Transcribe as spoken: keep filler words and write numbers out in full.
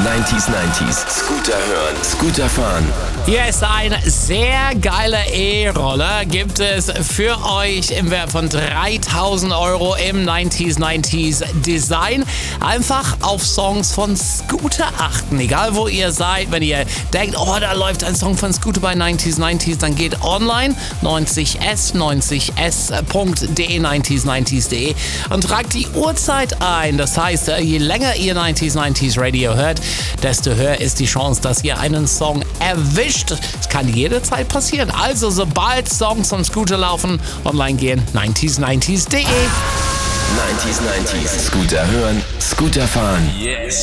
neunzig neunzig. Scooter hören, Scooter fahren. Hier ist ein sehr geiler E-Roller. Gibt es für euch im Wert von dreitausend Euro im neunzig neunzig Design. Einfach auf Songs von Scooter achten. Egal wo ihr seid, wenn ihr denkt, oh, da läuft ein Song von Scooter bei neunzig neunzig, dann geht online neunzig s neunzig s punkt de neunzig neunzig punkt de und tragt die Uhrzeit ein. Das heißt, je länger ihr neunzig neunzig Radio hört, desto höher ist die Chance, dass ihr einen Song erwischt. Es kann jederzeit passieren. Also sobald Songs von Scooter laufen, online gehen, neunzig neunzig punkt de. neunzig neunzig. Scooter hören, Scooter fahren. Yes.